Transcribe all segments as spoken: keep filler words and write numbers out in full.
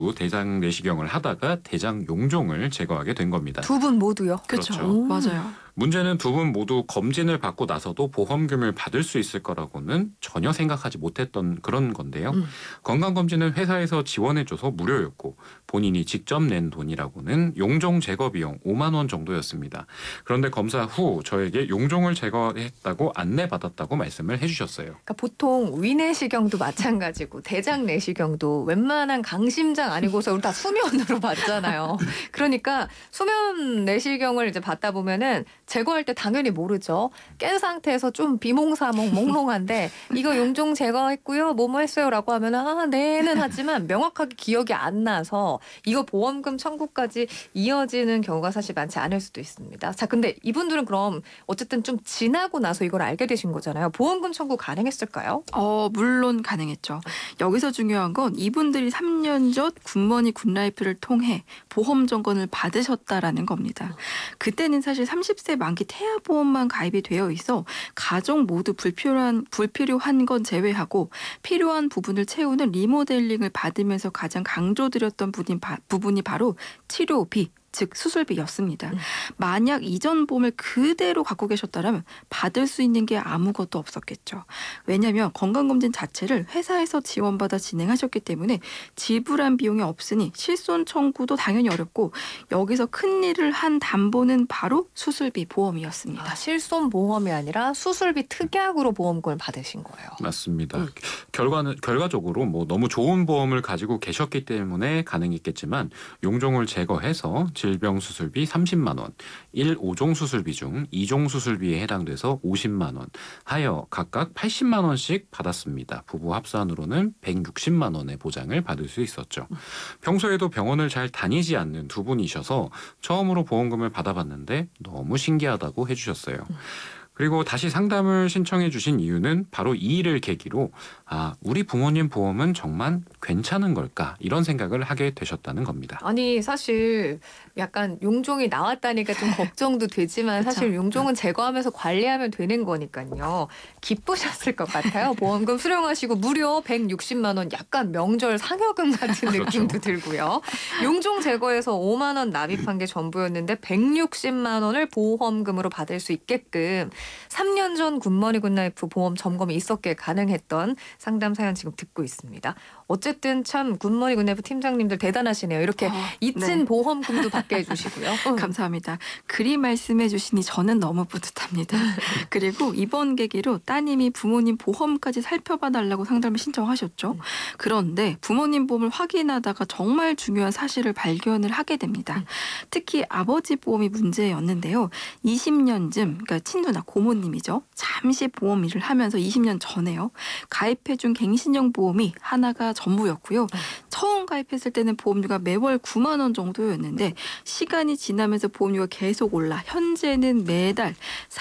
대장 내시경을 하다가 대장 용종을 제거하게 된 겁니다. 두 분 모두요? 그렇죠. 그렇죠. 맞아요. 문제는 두 분 모두 검진을 받고 나서도 보험금을 받을 수 있을 거라고는 전혀 생각하지 못했던 그런 건데요. 음. 건강검진은 회사에서 지원해줘서 무료였고 본인이 직접 낸 돈이라고는 용종 제거 비용 오만 원 정도였습니다. 그런데 검사 후 저에게 용종을 제거했다고 안내받았다고 말씀을 해주셨어요. 그러니까 보통 위내시경도 마찬가지고 대장 내시경도 웬만한 강심장 아니고서 우리 다 수면으로 받잖아요. 그러니까 수면 내시경을 이제 받다 보면은 제거할 때 당연히 모르죠. 깬 상태에서 좀 비몽사몽 몽롱한데 이거 용종 제거했고요. 뭐뭐 했어요라고 하면 아 네는 하지만 명확하게 기억이 안 나서 이거 보험금 청구까지 이어지는 경우가 사실 많지 않을 수도 있습니다. 자, 근데 이분들은 그럼 어쨌든 좀 지나고 나서 이걸 알게 되신 거잖아요. 보험금 청구 가능했을까요? 어, 물론 가능했죠. 여기서 중요한 건 이분들이 삼 년 전 굿머니 굿라이프를 통해 보험 정건을 받으셨다라는 겁니다. 그때는 사실 삼십 세 만기 태아보험만 가입이 되어 있어 가족 모두 불필요한, 불필요한 건 제외하고 필요한 부분을 채우는 리모델링을 받으면서 가장 강조드렸던 부분이, 바, 부분이 바로 치료비, 즉 수술비였습니다. 음. 만약 이전 보험을 그대로 갖고 계셨다면 받을 수 있는 게 아무것도 없었겠죠. 왜냐하면 건강검진 자체를 회사에서 지원받아 진행하셨기 때문에 지불한 비용이 없으니 실손 청구도 당연히 어렵고 여기서 큰일을 한 담보는 바로 수술비 보험이었습니다. 아, 실손보험이 아니라 수술비 특약으로 보험금을 받으신 거예요. 맞습니다. 음. 결과는 결과적으로 뭐 너무 좋은 보험을 가지고 계셨기 때문에 가능했겠지만 용종을 제거해서 질병 수술비 삼십만 원, 일, 오종 수술비 중 이종 수술비에 해당돼서 오십만 원 하여 각각 팔십만 원씩 받았습니다. 부부 합산으로는 백육십만 원의 보장을 받을 수 있었죠. 평소에도 병원을 잘 다니지 않는 두 분이셔서 처음으로 보험금을 받아봤는데 너무 신기하다고 해주셨어요. 그리고 다시 상담을 신청해 주신 이유는 바로 이 일을 계기로 아, 우리 부모님 보험은 정말 괜찮은 걸까 이런 생각을 하게 되셨다는 겁니다. 아니 사실 약간 용종이 나왔다니까 좀 걱정도 되지만 사실 용종은 제거하면서 관리하면 되는 거니까요. 기쁘셨을 것 같아요. 보험금 수령하시고 무려 백육십만 원 약간 명절 상여금 같은 그렇죠. 느낌도 들고요. 용종 제거해서 오만 원 납입한 게 전부였는데 백육십만 원을 보험금으로 받을 수 있게끔 삼 년 전 굿머니 굿라이프 보험 점검이 있었기에 가능했던 상담 사연 지금 듣고 있습니다. 어쨌든 참 굿머니 굿라이프 팀장님들 대단하시네요. 이렇게 어, 잊은 네. 보험금도 받게 해주시고요. 어. 감사합니다. 그리 말씀해 주시니 저는 너무 뿌듯합니다. 그리고 이번 계기로 따님이 부모님 보험까지 살펴봐 달라고 상담을 신청하셨죠. 그런데 부모님 보험을 확인하다가 정말 중요한 사실을 발견을 하게 됩니다. 특히 아버지 보험이 문제였는데요. 이십 년쯤 그러니까 친누나 고모님이죠. 잠시 보험 일을 하면서 이십 년 전에요. 가입해준 갱신형 보험이 하나가 전부였고요. 처음 가입했을 때는 보험료가 매월 구만 원 정도였는데 시간이 지나면서 보험료가 계속 올라 현재는 매달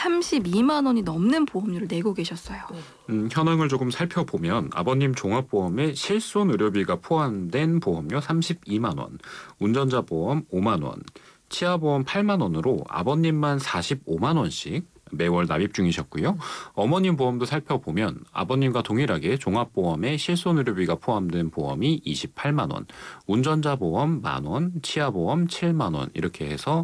삼십이만 원이 넘는 보험료를 내고 계셨어요. 음, 현황을 조금 살펴보면 아버님 종합보험에 실손 의료비가 포함된 보험료 삼십이만 원, 운전자 보험 오만 원, 치아보험 팔만 원으로 아버님만 사십오만 원씩 매월 납입 중이셨고요. 어머님 보험도 살펴보면 아버님과 동일하게 종합보험에 실손의료비가 포함된 보험이 이십팔만 원, 운전자 보험 만 원, 치아보험 칠만 원 이렇게 해서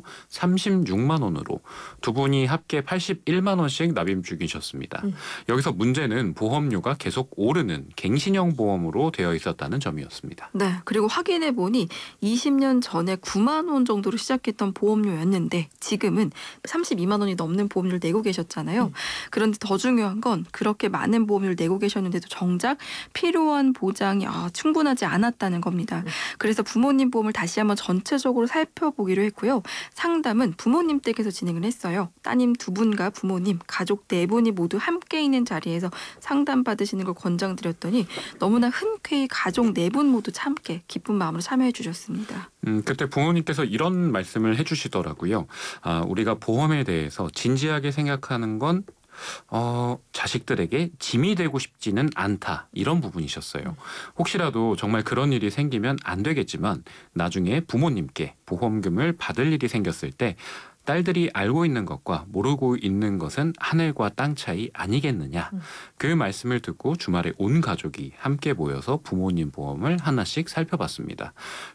삼십육만 원으로 두 분이 합계 팔십일만 원씩 납입 중이셨습니다. 음. 여기서 문제는 보험료가 계속 오르는 갱신형 보험으로 되어 있었다는 점이었습니다. 네, 그리고 확인해 보니 이십 년 전에 구만 원 정도로 시작했던 보험료였는데 지금은 삼십이만 원이 넘는 보험료를 내고 계셨잖아요. 음. 그런데 더 중요한 건 그렇게 많은 보험료를 내고 계셨는데도 정작 필요한 보장이 아, 충분하지 않았다는 겁니다. 음. 그래서 부모님 보험을 다시 한번 전체적으로 살펴보기로 했고요. 상담은 부모님 댁에서 진행을 했어요. 따님 두 분과 부모님, 가족 네 분이 모두 함께 있는 자리에서 상담 받으시는 걸 권장드렸더니 너무나 흔쾌히 가족 네 분 모두 참게 기쁜 마음으로 참여해 주셨습니다. 음, 그때 부모님께서 이런 말씀을 해주시더라고요. 아, 우리가 보험에 대해서 진지하게 생각하는 건 어, 자식들에게 짐이 되고 싶지는 않다. 이런 부분이셨어요. 혹시라도 정말 그런 일이 생기면 안 되겠지만 나중에 부모님께 보험금을 받을 일이 생겼을 때 딸들이 알고 있는 것과 모르고 있는 것은 하늘과 땅 차이 아니겠느냐. 음. 그 말씀을 듣고 주말에 온 가족이 함께 모여서 부모님 보험을 하나씩 살펴봤습니다.